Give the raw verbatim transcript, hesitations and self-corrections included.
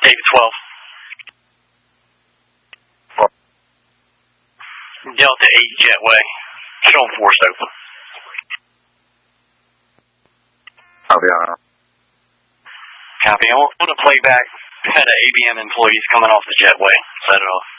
eight twelve. Delta eight Jetway. Show them force open. Copy on. Copy. I want to play back. Had an A B M employees coming off the Jetway. Set it off.